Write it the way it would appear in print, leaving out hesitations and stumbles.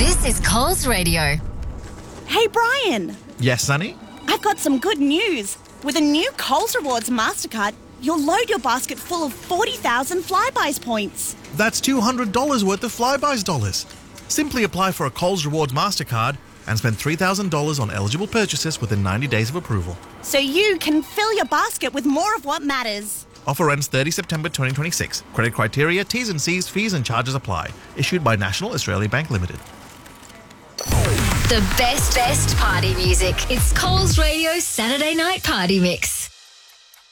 This is Coles Radio. Hey, Brian. Yes, Sonny? I've got some good news. With a new Coles Rewards MasterCard, you'll load your basket full of 40,000 Flybuys points. That's $200 worth of Flybuys dollars. Simply apply for a Coles Rewards MasterCard and spend $3,000 on eligible purchases within 90 days of approval. So you can fill your basket with more of what matters. Offer ends 30 September 2026. Credit criteria, T's and C's, fees and charges apply. Issued by National Australia Bank Limited. The best party music. It's Coles Radio Saturday Night Party Mix.